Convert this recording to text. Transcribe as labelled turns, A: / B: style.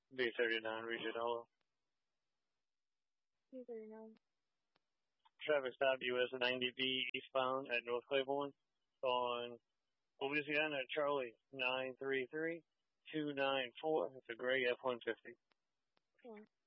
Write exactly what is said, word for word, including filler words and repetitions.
A: B thirty-nine, Regent Hollow.
B: B thirty-nine.
A: Traffic stop U S ninety B eastbound at North Claiborne on Louisiana Charlie nine three three two nine four. It's a gray F one fifty.
B: Cool.